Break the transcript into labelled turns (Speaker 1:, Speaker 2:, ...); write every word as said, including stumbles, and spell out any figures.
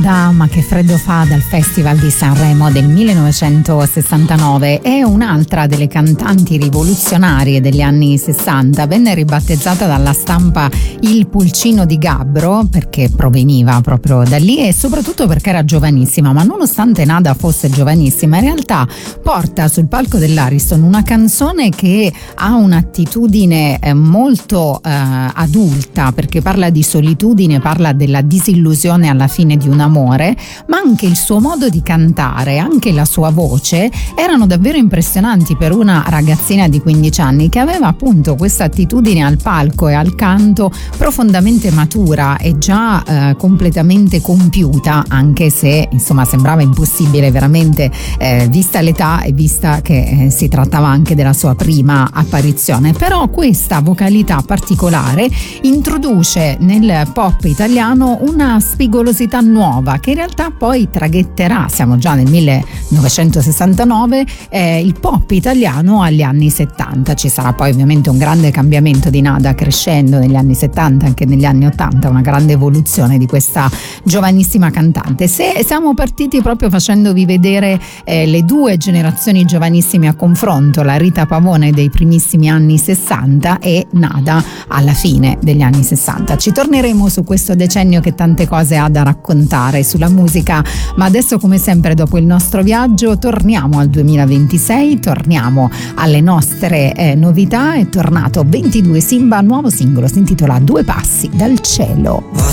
Speaker 1: Nada, ma che freddo fa, dal Festival di Sanremo del millenovecentosessantanove. È un'altra delle cantanti rivoluzionarie degli anni sessanta. Venne ribattezzata dalla stampa il Pulcino di Gabbro perché proveniva proprio da lì e soprattutto perché era giovanissima. Ma nonostante Nada fosse giovanissima, in realtà porta sul palco dell'Ariston una canzone che ha un'attitudine eh, molto eh, adulta, perché parla di solitudine, parla della disillusione alla fine di un amore, ma anche il suo modo di cantare, anche la sua voce erano davvero impressionanti per una ragazzina di quindici anni che aveva appunto questa attitudine al palco e al canto profondamente matura e già eh, completamente compiuta, anche se insomma sembrava impossibile veramente eh, vista l'età e vista che eh, si trattava anche della sua prima apparizione. Però questa vocalità particolare introduce nel pop italiano una spigolosità nuova che in realtà poi traghetterà, siamo già nel millenovecentosessantanove, eh, il pop italiano agli anni settanta. Ci sarà poi ovviamente un grande cambiamento di Nada crescendo negli anni settanta, anche negli anni ottanta, una grande evoluzione di questa giovanissima cantante. Se siamo partiti proprio facendovi vedere eh, le due generazioni giovanissime a confronto, la Rita Pavone dei primissimi anni sessanta e Nada alla fine degli anni sessanta. Ci torneremo su questo decennio che tante cose ha da raccontare sulla musica, ma adesso come sempre dopo il nostro viaggio torniamo al duemilaventisei, torniamo alle nostre eh, novità. È tornato ventidue Simba, nuovo singolo, si intitola Due passi dal cielo.